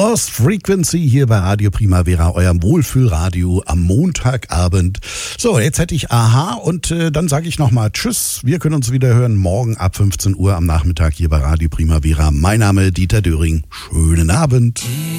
Lost Frequency hier bei Radio Primavera, eurem Wohlfühlradio am Montagabend. So, jetzt hätte ich Aha und dann sage ich nochmal Tschüss. Wir können uns wieder hören morgen ab 15 Uhr am Nachmittag hier bei Radio Primavera. Mein Name Dieter Döring. Schönen Abend.